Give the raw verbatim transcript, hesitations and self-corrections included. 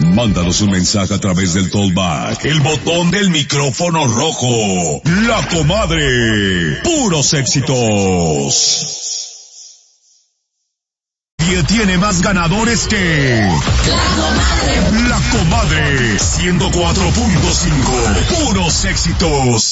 Mándanos un mensaje a través del Tollback, el botón del micrófono rojo. La Comadre. Puros éxitos. Y tiene más ganadores que... La Comadre. La Comadre. ciento cuatro punto cinco. Puros éxitos.